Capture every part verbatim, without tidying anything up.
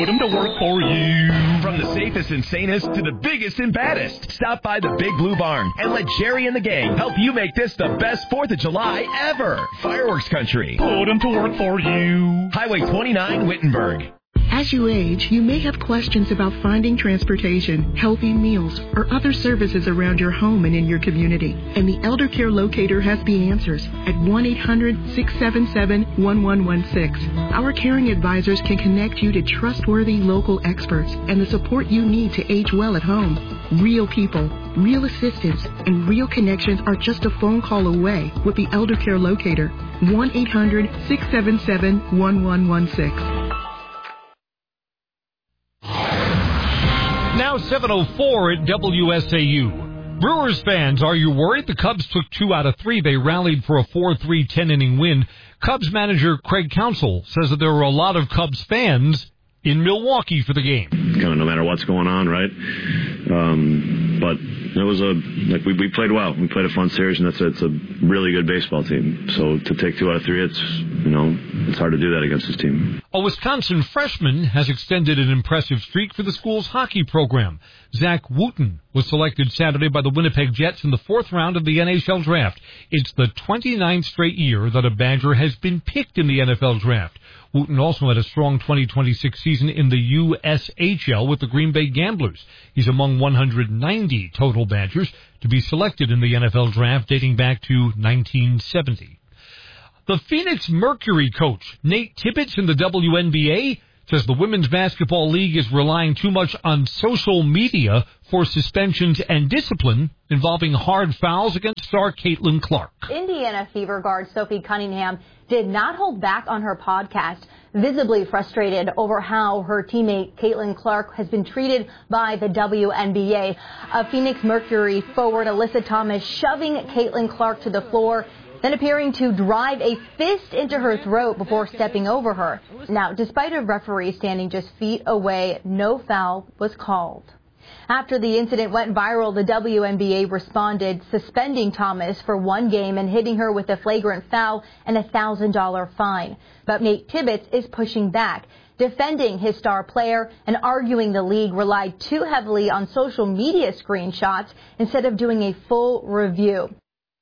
Put them to work for you. From the safest and sanest to the biggest and baddest. Stop by the Big Blue Barn and let Jerry and the gang help you make this the best fourth of July ever. Fireworks Country. Put them to work for you. Highway twenty-nine, Wittenberg. As you age, you may have questions about finding transportation, healthy meals, or other services around your home and in your community. And the Elder Care Locator has the answers at one eight hundred, six seven seven, one one one six. Our caring advisors can connect you to trustworthy local experts and the support you need to age well at home. Real people, real assistance, and real connections are just a phone call away with the Elder Care Locator. one eight hundred, six seven seven, one one one six. Now seven oh four at W S A U. Brewers fans, are you worried? The Cubs took two out of three. They rallied for a four three ten-inning win. Cubs manager Craig Counsell says that there were a lot of Cubs fans in Milwaukee for the game. Kind of no matter what's going on, right? Um, but it was a like we, we played well. We played a fun series, and that's a, it's a really good baseball team. So to take two out of three, it's you know it's hard to do that against this team. A Wisconsin freshman has extended an impressive streak for the school's hockey program. Zach Wooten was selected Saturday by the Winnipeg Jets in the fourth round of the N H L draft. It's the twenty-ninth straight year that a Badger has been picked in the N F L draft. Wooten also had a strong twenty twenty-six season in the U S H L with the Green Bay Gamblers. He's among one hundred ninety total Badgers to be selected in the N F L draft dating back to nineteen seventy. The Phoenix Mercury coach, Nate Tibbetts in the W N B A, says the Women's Basketball League is relying too much on social media for suspensions and discipline involving hard fouls against star Caitlin Clark. Indiana Fever guard Sophie Cunningham did not hold back on her podcast, visibly frustrated over how her teammate Caitlin Clark has been treated by the W N B A. A Phoenix Mercury forward Alyssa Thomas shoving Caitlin Clark to the floor, then appearing to drive a fist into her throat before stepping over her. Now, despite a referee standing just feet away, no foul was called. After the incident went viral, the W N B A responded, suspending Thomas for one game and hitting her with a flagrant foul and a one thousand dollars fine. But Nate Tibbetts is pushing back, defending his star player and arguing the league relied too heavily on social media screenshots instead of doing a full review.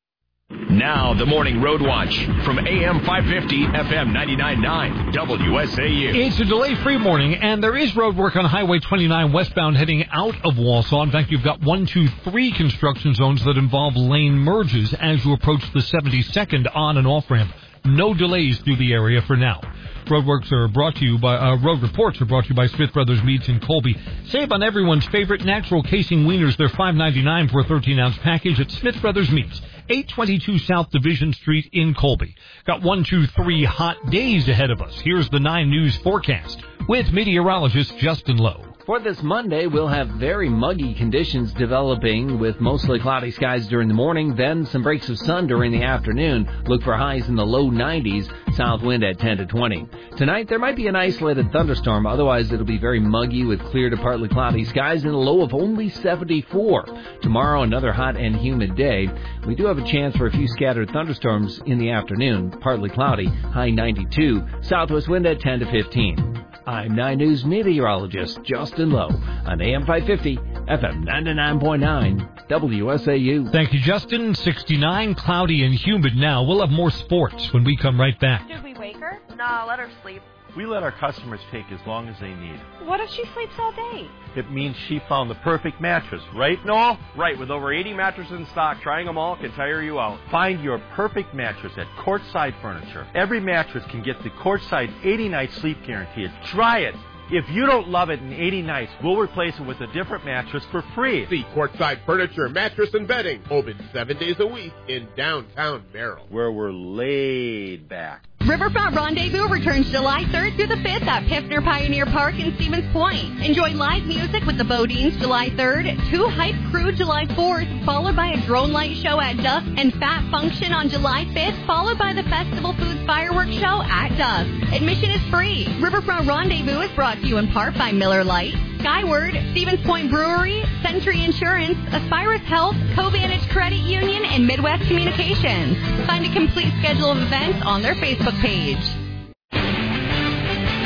Now, the Morning Road Watch from A M five fifty, F M ninety-nine point nine, W S A U. It's a delay-free morning, and there is road work on Highway twenty-nine westbound heading out of Walsall. In fact, you've got one, two, three construction zones that involve lane merges as you approach the seventy-second on- and off-ramp. No delays through the area for now. Roadworks are brought to you by, uh, road reports are brought to you by Smith Brothers Meats in Colby. Save on everyone's favorite natural casing wieners. They're five ninety-nine for a thirteen ounce package at Smith Brothers Meats, eight twenty-two South Division Street in Colby. Got one, two, three hot days ahead of us. Here's the nine News forecast with meteorologist Justin Lowe. For this Monday, we'll have very muggy conditions developing with mostly cloudy skies during the morning, then some breaks of sun during the afternoon. Look for highs in the low nineties, south wind at ten to twenty. Tonight, there might be an isolated thunderstorm. Otherwise, it'll be very muggy with clear to partly cloudy skies and a low of only seventy-four. Tomorrow, another hot and humid day. We do have a chance for a few scattered thunderstorms in the afternoon, partly cloudy, high ninety-two, southwest wind at ten to fifteen. I'm nine News meteorologist Justin Lowe on A M five fifty, F M ninety-nine point nine, W S A U. Thank you, Justin. sixty-nine, cloudy and humid now. We'll have more sports when we come right back. Should we wake her? Nah, let her sleep. We let our customers take as long as they need. What if she sleeps all day? It means she found the perfect mattress, right, Noel? Right, with over eighty mattresses in stock, trying them all can tire you out. Find your perfect mattress at Courtside Furniture. Every mattress can get the Courtside eighty-night sleep guarantee. Try it. If you don't love it in eighty nights, we'll replace it with a different mattress for free. See Courtside Furniture, Mattress and Bedding, open seven days a week in downtown Merrill, where we're laid back. Riverfront Rendezvous returns July third through the fifth at Piffner Pioneer Park in Stevens Point. Enjoy live music with the Bodines July third, Two Hype Crew July fourth, followed by a drone light show at dusk, and Fat Function on July fifth, followed by the Festival Foods Fireworks Show at dusk. Admission is free. Riverfront Rendezvous is brought to you in part by Miller Lite, Skyward, Stevens Point Brewery, Century Insurance, Aspirus Health, Covantage Credit Union, and Midwest Communications. Find a complete schedule of events on their Facebook page.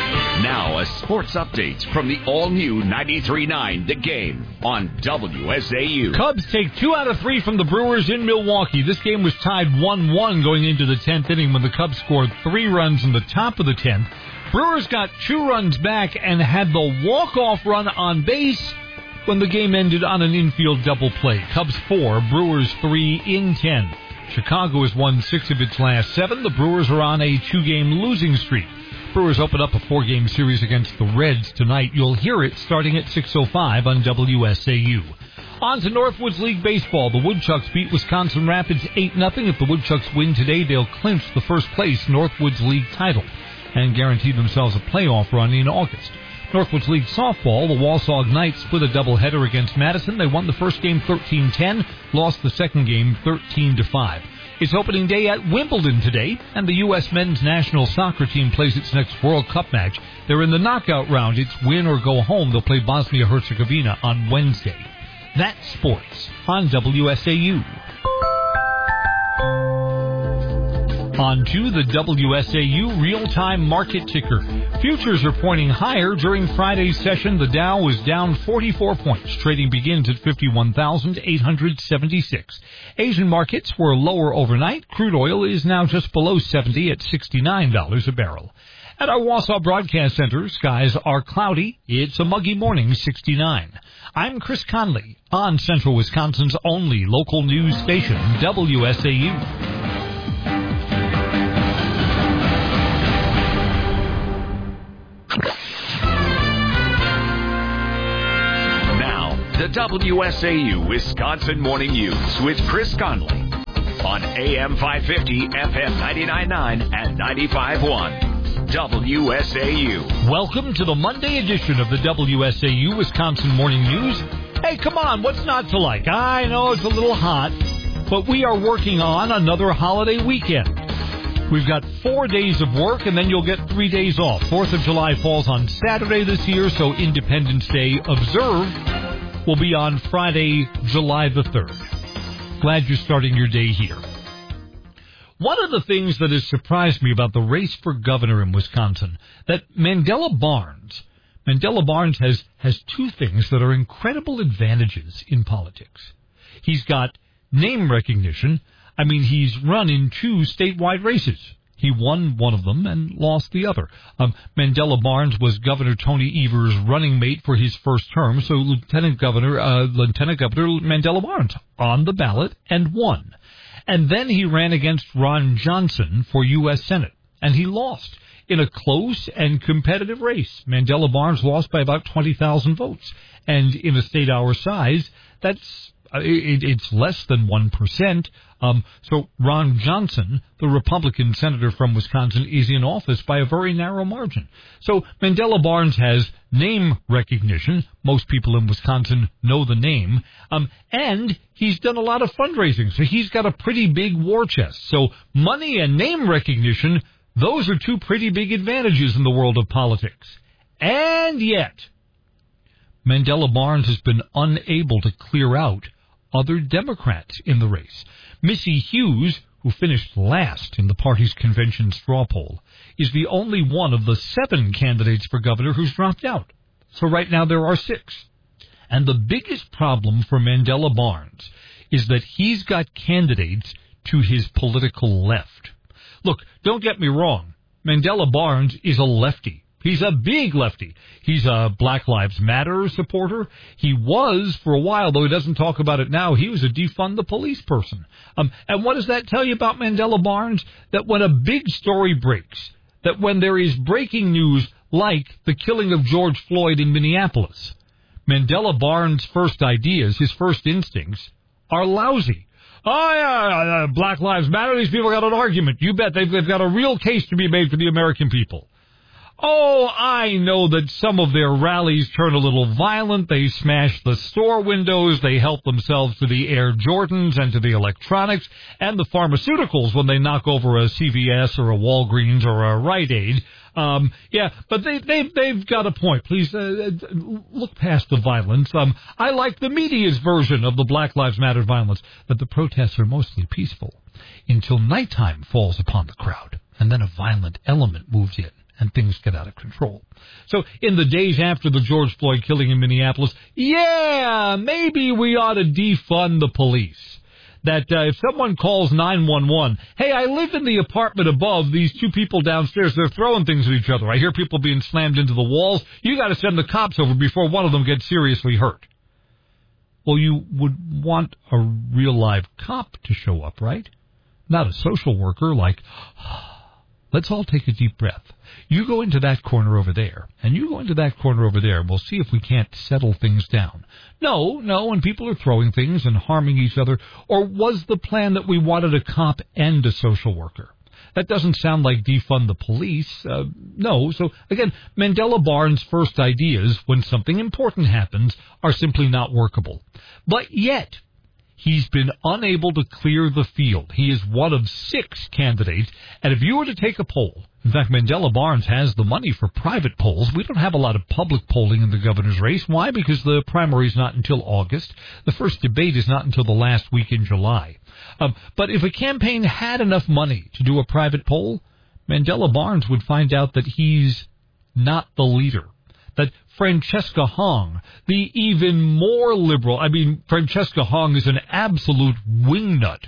Now a sports update from the all-new ninety-three point nine The Game on W S A U. Cubs take two out of three from the Brewers in Milwaukee. This game was tied one one going into the tenth inning when the Cubs scored three runs in the top of the tenth. Brewers got two runs back and had the walk-off run on base when the game ended on an infield double play. Cubs four, Brewers three in ten. Chicago has won six of its last seven. The Brewers are on a two-game losing streak. Brewers open up a four-game series against the Reds tonight. You'll hear it starting at six oh five on W S A U. On to Northwoods League Baseball. The Woodchucks beat Wisconsin Rapids eight nothing. If the Woodchucks win today, they'll clinch the first-place Northwoods League title and guarantee themselves a playoff run in August. Northwoods League Softball, the Wausau Knights split a doubleheader against Madison. They won the first game thirteen ten, lost the second game thirteen to five. It's opening day at Wimbledon today, and the U S men's national soccer team plays its next World Cup match. They're in the knockout round. It's win or go home. They'll play Bosnia-Herzegovina on Wednesday. That's sports on W S A U. On to the W S A U real-time market ticker. Futures are pointing higher during Friday's session. The Dow was down forty-four points. Trading begins at fifty-one thousand eight hundred seventy-six. Asian markets were lower overnight. Crude oil is now just below seventy at sixty-nine dollars a barrel. At our Wausau Broadcast Center, skies are cloudy. It's a muggy morning, sixty-nine. I'm Chris Conley on Central Wisconsin's only local news station, W S A U. The W S A U Wisconsin Morning News with Chris Conley on A M five fifty, F M ninety-nine point nine and ninety-five point one. W S A U. Welcome to the Monday edition of the W S A U Wisconsin Morning News. Hey, come on, what's not to like? I know it's a little hot, but we are working on another holiday weekend. We've got four days of work, and then you'll get three days off. Fourth of July falls on Saturday this year, so Independence Day observed will be on Friday, July the third. Glad you're starting your day here. One of the things that has surprised me about the race for governor in Wisconsin, that Mandela Barnes, Mandela Barnes has, has two things that are incredible advantages in politics. He's got name recognition. I mean, he's run in two statewide races. He won one of them and lost the other. Um, Mandela Barnes was Governor Tony Evers' running mate for his first term, so Lieutenant Governor, uh, Lieutenant Governor Mandela Barnes on the ballot and won. And then he ran against Ron Johnson for U S Senate, and he lost in a close and competitive race. Mandela Barnes lost by about twenty thousand votes, and in a state our size, that's It, it's less than one percent. Um, so Ron Johnson, the Republican senator from Wisconsin, is in office by a very narrow margin. So Mandela Barnes has name recognition. Most people in Wisconsin know the name. Um, and he's done a lot of fundraising. So he's got a pretty big war chest. So money and name recognition, those are two pretty big advantages in the world of politics. And yet, Mandela Barnes has been unable to clear out other Democrats in the race. Missy Hughes, who finished last in the party's convention straw poll, is the only one of the seven candidates for governor who's dropped out. So right now there are six. And the biggest problem for Mandela Barnes is that he's got candidates to his political left. Look, don't get me wrong. Mandela Barnes is a lefty. He's a big lefty. He's a Black Lives Matter supporter. He was, for a while, though he doesn't talk about it now, he was a defund the police person. Um, and what does that tell you about Mandela Barnes? That when a big story breaks, that when there is breaking news like the killing of George Floyd in Minneapolis, Mandela Barnes' first ideas, his first instincts, are lousy. Oh, yeah, uh, Black Lives Matter, these people got an argument. You bet they've, they've got a real case to be made for the American people. Oh, I know that some of their rallies turn a little violent. They smash the store windows. They help themselves to the Air Jordans and to the electronics and the pharmaceuticals when they knock over a C V S or a Walgreens or a Rite Aid. Um, yeah, but they, they, they've got a point. Please uh, look past the violence. Um, I like the media's version of the Black Lives Matter violence, that the protests are mostly peaceful until nighttime falls upon the crowd, and then a violent element moves in and things get out of control. So in the days after the George Floyd killing in Minneapolis, yeah, maybe we ought to defund the police. That uh, if someone calls nine one one, hey, I live in the apartment above, these two people downstairs, they're throwing things at each other. I hear people being slammed into the walls. You got to send the cops over before one of them gets seriously hurt. Well, you would want a real live cop to show up, right? Not a social worker like, let's all take a deep breath. You go into that corner over there, and you go into that corner over there, and we'll see if we can't settle things down. No, no, when people are throwing things and harming each other, or was the plan that we wanted a cop and a social worker? That doesn't sound like defund the police. Uh, no, so again, Mandela Barnes' first ideas, when something important happens, are simply not workable. But yet, he's been unable to clear the field. He is one of six candidates, and if you were to take a poll, in fact, Mandela Barnes has the money for private polls. We don't have a lot of public polling in the governor's race. Why? Because the primary is not until August. The first debate is not until the last week in July. Um, but if a campaign had enough money to do a private poll, Mandela Barnes would find out that he's not the leader. That Francesca Hong, the even more liberal, I mean, Francesca Hong is an absolute wingnut.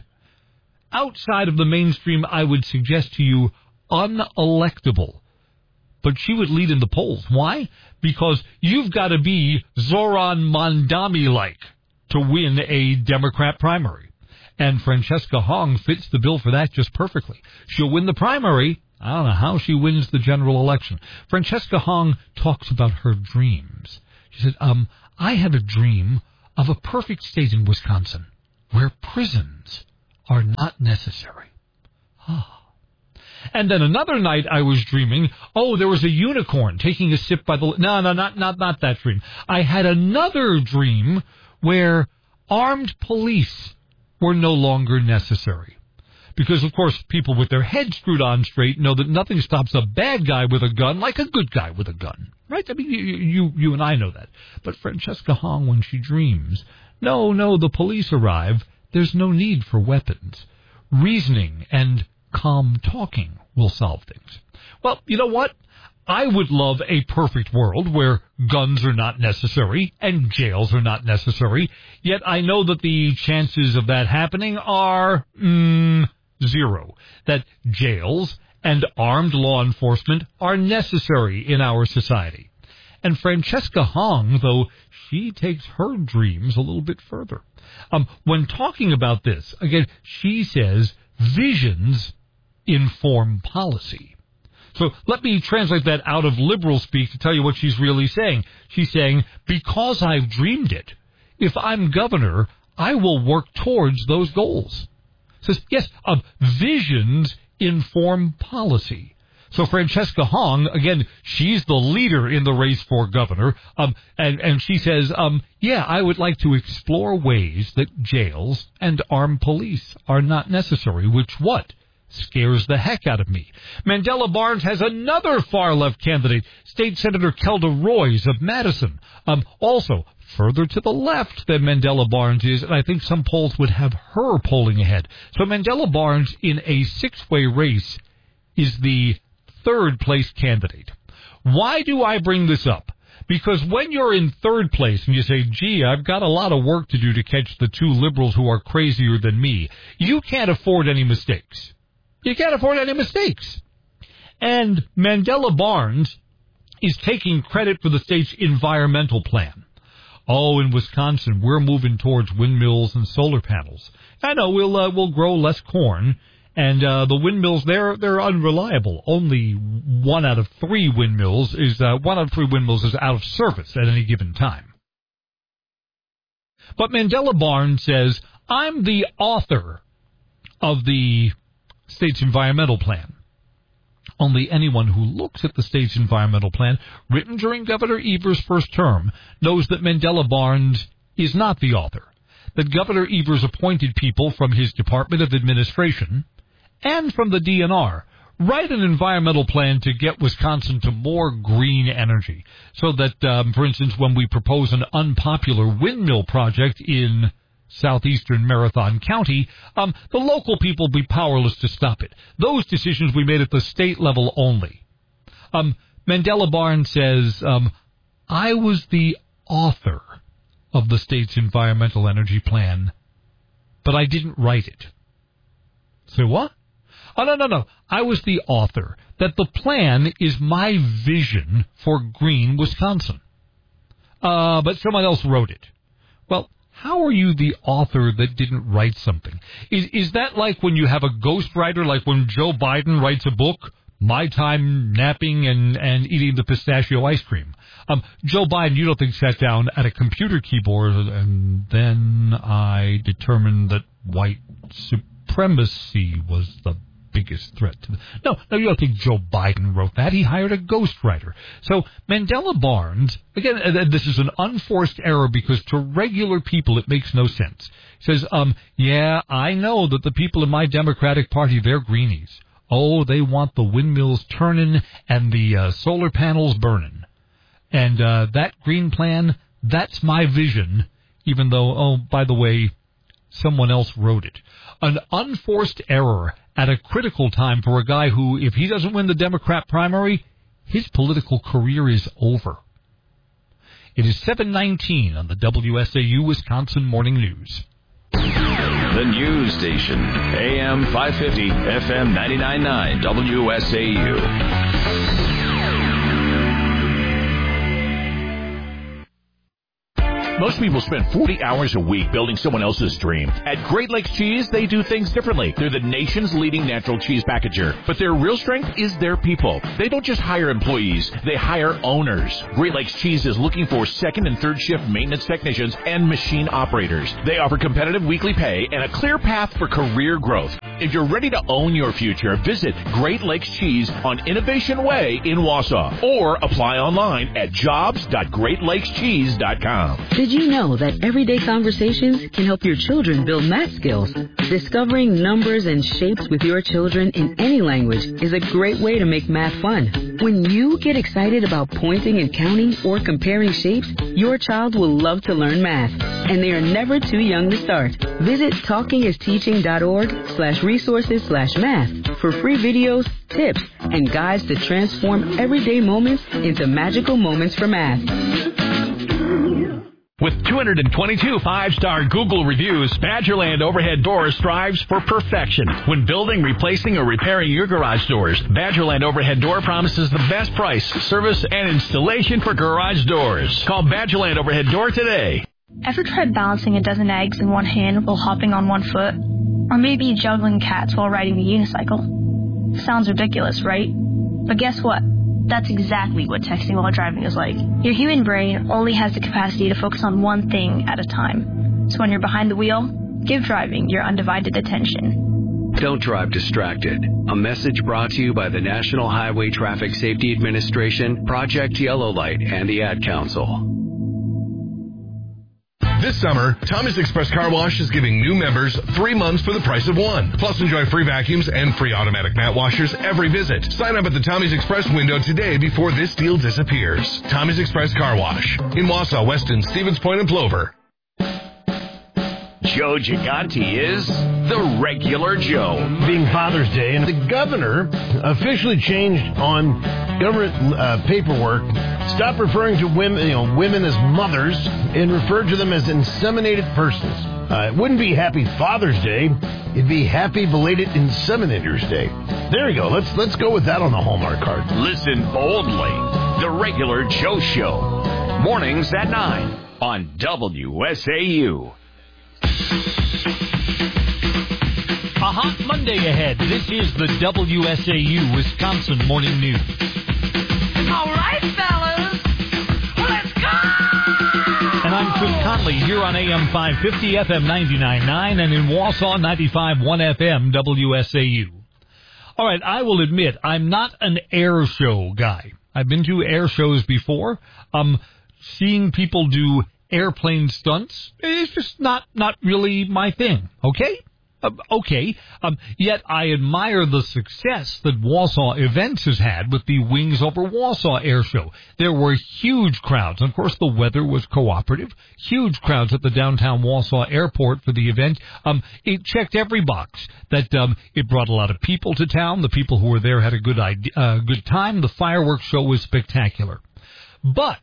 Outside of the mainstream, I would suggest to you, unelectable. But she would lead in the polls. Why? Because you've got to be Zoran Mandami-like to win a Democrat primary. And Francesca Hong fits the bill for that just perfectly. She'll win the primary. I don't know how she wins the general election. Francesca Hong talks about her dreams. She said, um, I had a dream of a perfect state in Wisconsin where prisons are not necessary. Ah. And then another night I was dreaming, oh, there was a unicorn taking a sip by the... No, no, not, not, not that dream. I had another dream where armed police were no longer necessary. Because, of course, people with their heads screwed on straight know that nothing stops a bad guy with a gun like a good guy with a gun. Right? I mean, you, you, you and I know that. But Francesca Hong, when she dreams, no, no, the police arrive. There's no need for weapons. Reasoning and calm talking will solve things. Well, you know what? I would love a perfect world where guns are not necessary and jails are not necessary, yet I know that the chances of that happening are mm, zero. That jails and armed law enforcement are necessary in our society. And Francesca Hong, though, she takes her dreams a little bit further. Um, when talking about this, again, she says visions inform policy. So let me translate that out of liberal speak to tell you what she's really saying. She's saying, because I've dreamed it, if I'm governor, I will work towards those goals. Says, yes, um, visions inform policy. So Francesca Hong, again, she's the leader in the race for governor, um, and, and she says, um, yeah, I would like to explore ways that jails and armed police are not necessary, which what? Scares the heck out of me. Mandela Barnes has another far-left candidate, State Senator Kelda Roys of Madison, um, also further to the left than Mandela Barnes is, and I think some polls would have her polling ahead. So Mandela Barnes, in a six-way race, is the third-place candidate. Why do I bring this up? Because when you're in third place and you say, gee, I've got a lot of work to do to catch the two liberals who are crazier than me, you can't afford any mistakes. You can't afford any mistakes. And Mandela Barnes is taking credit for the state's environmental plan. Oh, in Wisconsin, we're moving towards windmills and solar panels. I know we'll uh, we'll grow less corn, and uh, the windmills they're they're unreliable. Only one out of three windmills is uh, one out of three windmills is out of service at any given time. But Mandela Barnes says, I'm the author of the state's environmental plan. Only anyone who looks at the state's environmental plan, written during Governor Evers' first term, knows that Mandela Barnes is not the author, that Governor Evers appointed people from his Department of Administration and from the D N R, write an environmental plan to get Wisconsin to more green energy, so that, um, for instance, when we propose an unpopular windmill project in southeastern Marathon County, um, the local people will be powerless to stop it. Those decisions we made at the state level only. Um, Mandela Barnes says, um, I was the author of the state's environmental energy plan, but I didn't write it. Say what? Oh, no, no, no. I was the author. That the plan is my vision for green Wisconsin. Uh, but someone else wrote it. Well, how are you the author that didn't write something? Is is that like when you have a ghostwriter, like when Joe Biden writes a book, My Time Napping and, and Eating the Pistachio Ice Cream? Um, Joe Biden, you don't think, sat down at a computer keyboard and then I determined that white supremacy was the biggest threat to the... No, no, you don't think Joe Biden wrote that. He hired a ghostwriter. So Mandela Barnes, again, uh, this is an unforced error because to regular people it makes no sense. He says, um, yeah, I know that the people in my Democratic Party, they're greenies. Oh, they want the windmills turning and the uh, solar panels burning. And uh, that green plan, that's my vision, even though, oh, by the way, someone else wrote it. An unforced error at a critical time for a guy who, if he doesn't win the Democrat primary, his political career is over. It is seven nineteen on the W S A U Wisconsin Morning News. The news station, A M five fifty, F M ninety-nine point nine, W S A U. Most people spend forty hours a week building someone else's dream. At Great Lakes Cheese, they do things differently. They're the nation's leading natural cheese packager. But their real strength is their people. They don't just hire employees, they hire owners. Great Lakes Cheese is looking for second and third shift maintenance technicians and machine operators. They offer competitive weekly pay and a clear path for career growth. If you're ready to own your future, visit Great Lakes Cheese on Innovation Way in Wausau or apply online at jobs dot great lakes cheese dot com. Did you know that everyday conversations can help your children build math skills? Discovering numbers and shapes with your children in any language is a great way to make math fun. When you get excited about pointing and counting or comparing shapes, your child will love to learn math, and they are never too young to start. Visit talkingisteaching.org slash resources slash math for free videos, tips, and guides to transform everyday moments into magical moments for math. With two hundred twenty-two five-star Google reviews, Badgerland Overhead Doors strives for perfection. When building, replacing, or repairing your garage doors, Badgerland Overhead Door promises the best price, service, and installation for garage doors. Call Badgerland Overhead Door today. Ever tried balancing a dozen eggs in one hand while hopping on one foot? Or maybe juggling cats while riding a unicycle? Sounds ridiculous, right? But guess what? That's exactly what texting while driving is like. Your human brain only has the capacity to focus on one thing at a time. So when you're behind the wheel, give driving your undivided attention. Don't drive distracted. A message brought to you by the National Highway Traffic Safety Administration, Project Yellow Light, and the Ad Council. This summer, Tommy's Express Car Wash is giving new members three months for the price of one. Plus, enjoy free vacuums and free automatic mat washers every visit. Sign up at the Tommy's Express window today before this deal disappears. Tommy's Express Car Wash in Wausau, Weston, Stevens Point, and Plover. Joe Gigante is the regular Joe. Being Father's Day, and the governor officially changed on government uh, paperwork. Stopped referring to women, you know, women as mothers and referred to them as inseminated persons. Uh, it wouldn't be Happy Father's Day; it'd be Happy Belated Inseminators Day. There you go. Let's let's go with that on the Hallmark card. Listen boldly. The regular Joe Show, mornings at nine on W S A U. A hot Monday ahead. This is the W S A U Wisconsin Morning News. All right, fellas, let's go! And I'm Chris Conley here on A M five fifty, F M ninety-nine point nine, and in Wausau, ninety-five point one F M, W S A U. All right, I will admit, I'm not an air show guy. I've been to air shows before. Um, seeing people do airplane stunts is just not, not really my thing, okay? Uh, okay, um, yet I admire the success that Wausau Events has had with the Wings Over Wausau Air Show. There were huge crowds. Of course, the weather was cooperative. Huge crowds at the downtown Wausau airport for the event. Um, it checked every box. That um, it brought a lot of people to town. The people who were there had a good idea, uh, good time. The fireworks show was spectacular. But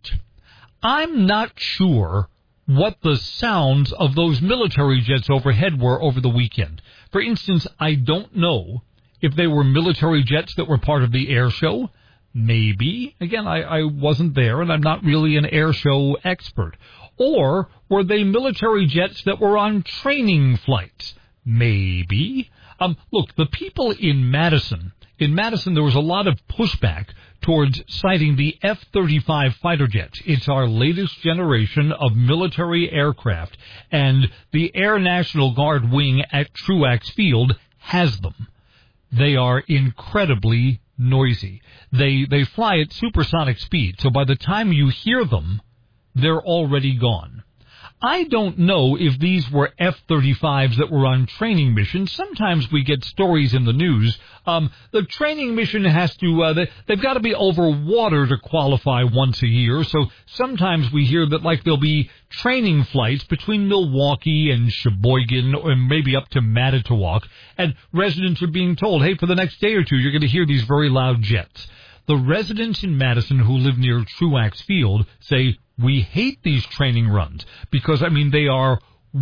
I'm not sure what the sounds of those military jets overhead were over the weekend. For instance, I don't know if they were military jets that were part of the air show. Maybe. Again, I, I wasn't there, and I'm not really an air show expert. Or were they military jets that were on training flights? Maybe. Um, look, the people in Madison, in Madison there was a lot of pushback towards citing the F thirty-five fighter jets. It's our latest generation of military aircraft, and the Air National Guard wing at Truax Field has them. They are incredibly noisy. They they fly at supersonic speed, so by the time you hear them, they're already gone. I don't know if these were F thirty-fives that were on training missions. Sometimes we get stories in the news. Um, the training mission has to, uh, they, they've got to be over water to qualify once a year. So sometimes we hear that, like, there'll be training flights between Milwaukee and Sheboygan or maybe up to Manitowoc. And residents are being told, hey, for the next day or two, you're going to hear these very loud jets. The residents in Madison who live near Truax Field say, we hate these training runs because, I mean, they are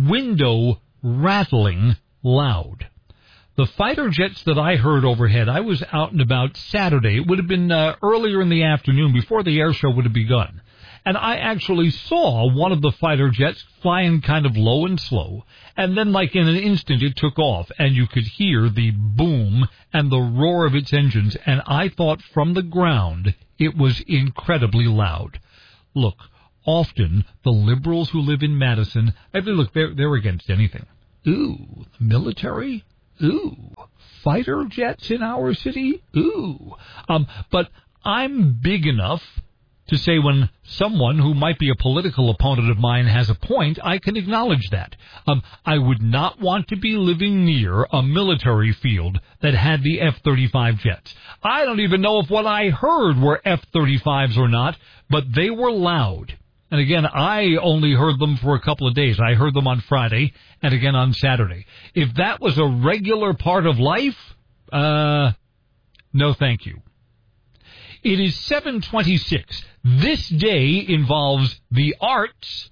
window-rattling loud. The fighter jets that I heard overhead, I was out and about Saturday. It would have been uh, earlier in the afternoon before the air show would have begun. And I actually saw one of the fighter jets flying kind of low and slow. And then, like in an instant, it took off, and you could hear the boom and the roar of its engines. And I thought from the ground it was incredibly loud. Look, often the liberals who live in Madison, I mean, look, they're, they're against anything. Ooh, military? Ooh, fighter jets in our city? Ooh. Um, but I'm big enough to say when someone who might be a political opponent of mine has a point, I can acknowledge that. Um, I would not want to be living near a military field that had the F thirty-five jets. I don't even know if what I heard were F thirty-fives or not, but they were loud. And again, I only heard them for a couple of days. I heard them on Friday and again on Saturday. If that was a regular part of life, uh, no thank you. It is seven twenty-six. This day involves the arts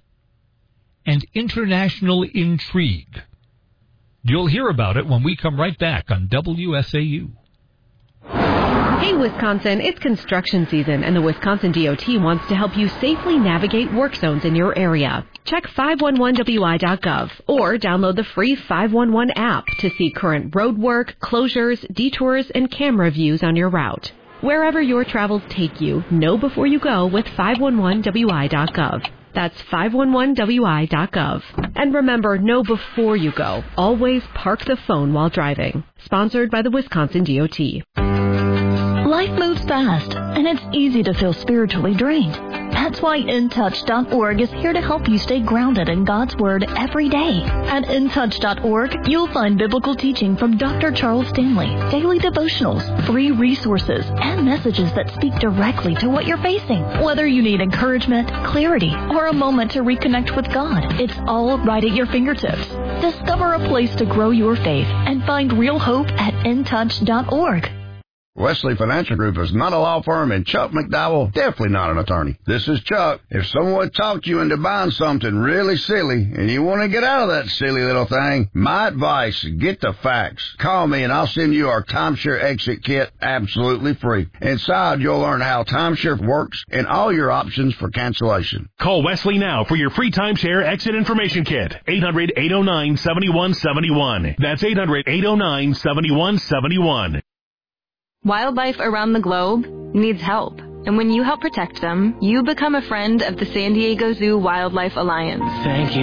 and international intrigue. You'll hear about it when we come right back on W S A U. Hey, Wisconsin, it's construction season, and the Wisconsin D O T wants to help you safely navigate work zones in your area. Check five one one W I dot gov or download the free five one one app to see current road work, closures, detours, and camera views on your route. Wherever your travels take you, know before you go with five one one W I dot gov. That's five one one W I dot gov. And remember, know before you go. Always park the phone while driving. Sponsored by the Wisconsin D O T. Life moves fast, and it's easy to feel spiritually drained. That's why In Touch dot org is here to help you stay grounded in God's Word every day. At In Touch dot org, you'll find biblical teaching from Doctor Charles Stanley, daily devotionals, free resources, and messages that speak directly to what you're facing. Whether you need encouragement, clarity, or a moment to reconnect with God, it's all right at your fingertips. Discover a place to grow your faith and find real hope at In Touch dot org. Wesley Financial Group is not a law firm, and Chuck McDowell definitely not an attorney. This is Chuck. If someone talked you into buying something really silly and you want to get out of that silly little thing, my advice, get the facts. Call me and I'll send you our timeshare exit kit absolutely free. Inside, you'll learn how timeshare works and all your options for cancellation. Call Wesley now for your free timeshare exit information kit. eight hundred, eight oh nine, seven one seven one. That's eight hundred, eight oh nine, seven one seven one. Wildlife around the globe needs help. And when you help protect them, you become a friend of the San Diego Zoo Wildlife Alliance. Thank you.